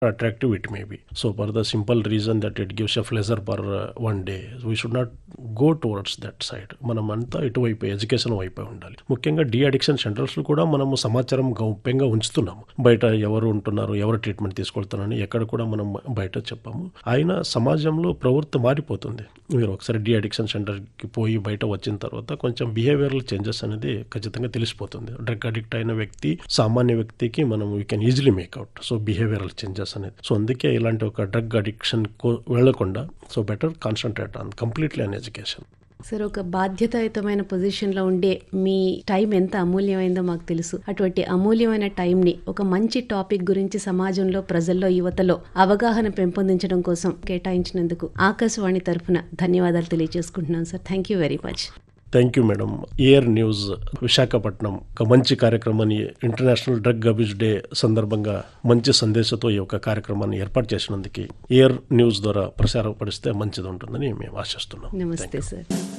attractive it may be. So for the simple reason that it gives a pleasure for one day, we should not go towards that side. మనమంతా ఇటువైపు education వైపే ఉండాలి. ముఖ్యంగా de addiction centres కూడా మనము సమాచారం గౌప్యంగా ఉంచుతున్నాము. బయట ఎవరు ఉంటున్నారు, ఎవరు ట్రీట్మెంట్ తీసుకెళ్తున్నారని ఎక్కడ కూడా మనం బయట చెప్పాము. అయినా సమాజంలో ప్రవృత్తి మారిపోతుంది. మీరు ఒకసారి డి అడిక్షన్ సెంటర్కి పోయి బయట వచ్చిన తర్వాత కొంచెం బిహేవియరల్ చేంజెస్ అనేది ఖచ్చితంగా తెలిసిపోతుంది. డ్రగ్ అడిక్ట్ అయిన వ్యక్తి సామాన్య వ్యక్తికి మనం we can easily make out. So behavioural changes అనేది. సో అందుకే ఇలాంటి ఒక డ్రగ్ అడిక్షన్ వెళ్లకుండా so better concentrate on completely on education. Sir, ఒక బాధ్యతాయుతమైన పొజిషన్లో ఉండే మీ టైం ఎంత అమూల్యమైందో మాకు తెలుసు. అటువంటి అమూల్యమైన టైంని ఒక మంచి టాపిక్ గురించి సమాజంలో, ప్రజల్లో, యువతలో అవగాహన పెంపొందించడం కోసం కేటాయించినందుకు ఆకాశవాణి తరఫున ధన్యవాదాలు తెలియజేసుకుంటున్నాను sir. Thank you very much. Thank you madam. Air news Visakhapatnam ఒక మంచి కార్యక్రమాన్ని, ఇంటర్నేషనల్ డ్రగ్ అబ్యూస్ డే సందర్భంగా మంచి సందేశంతో ఈ యొక్క కార్యక్రమాన్ని ఏర్పాటు చేసినందుకు ఎయిర్ న్యూస్ ద్వారా ప్రసారపడిస్తే మంచిది ఉంటుందని మేము ఆశిస్తున్నాం. నమస్తే సార్.